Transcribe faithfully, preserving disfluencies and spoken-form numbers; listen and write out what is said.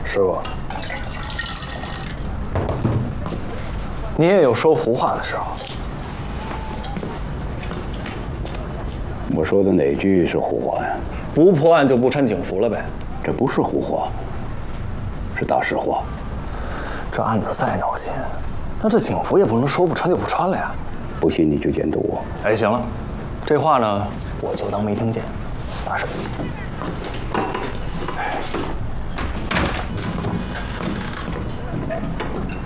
师傅，你也有说胡话的时候。 我说的哪句是胡话呀？ 不破案就不穿警服了呗？ 这不是胡话，是大实话。 这案子再闹心，那这警服也不能说不穿就不穿了呀。 不信你就监督我。 哎，行了，这话呢，我就当没听见。大师。